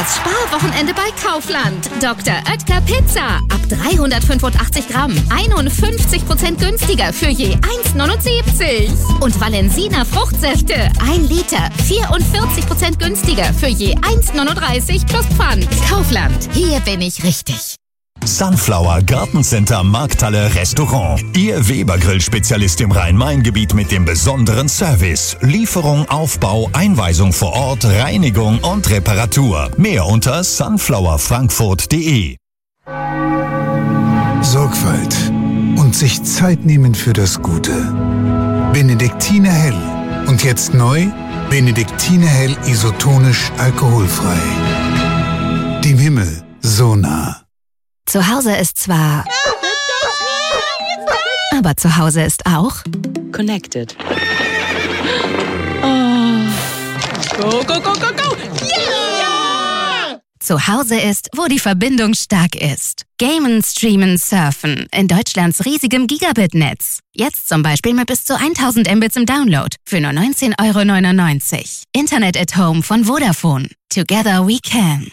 Das Sparwochenende bei Kaufland. Dr. Oetker Pizza. Ab 385 Gramm. 51% günstiger für je 1,79. Und Valensina Fruchtsäfte. 1 Liter. 44% günstiger für je 1,39 plus Pfand. Kaufland. Hier bin ich richtig. Sunflower Gartencenter Markthalle Restaurant. Ihr Weber-Grill-Spezialist im Rhein-Main-Gebiet mit dem besonderen Service. Lieferung, Aufbau, Einweisung vor Ort, Reinigung und Reparatur. Mehr unter sunflowerfrankfurt.de. Sorgfalt und sich Zeit nehmen für das Gute. Benediktiner Hell. Und jetzt neu, Benediktiner Hell isotonisch alkoholfrei. Dem Himmel so nah. Zu Hause ist zwar... Aber zu Hause ist auch... Connected. Oh. Go, go, go, go, go! Yeah! Zu Hause ist, wo die Verbindung stark ist. Gamen, Streamen, Surfen in Deutschlands riesigem Gigabit-Netz. Jetzt zum Beispiel mit bis zu 1000 Mbits im Download für nur 19,99 €. Internet at Home von Vodafone. Together we can.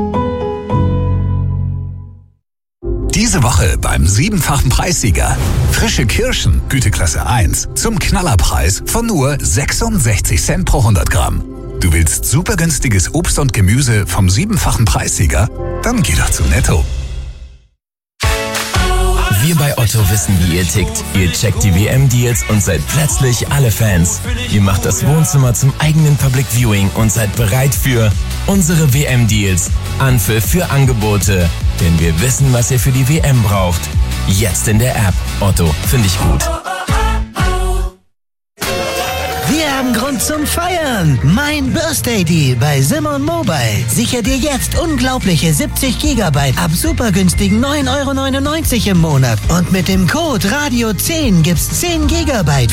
Diese Woche beim 7-fachen Preissieger. Frische Kirschen, Güteklasse 1, zum Knallerpreis von nur 66 Cent pro 100 Gramm. Du willst super günstiges Obst und Gemüse vom 7-fachen Preissieger? Dann geh doch zu Netto. Wir bei Otto wissen, wie ihr tickt. Ihr checkt die WM-Deals und seid plötzlich alle Fans. Ihr macht das Wohnzimmer zum eigenen Public Viewing und seid bereit für unsere WM-Deals. Anpfiff für Angebote. Denn wir wissen, was ihr für die WM braucht. Jetzt in der App. Otto, finde ich gut. Wir haben Grund zum Feiern. Mein Birthday Deal bei Simon Mobile. Sicher dir jetzt unglaubliche 70 GB ab super günstigen 9,99 € im Monat. Und mit dem Code Radio10 gibt's 10 GB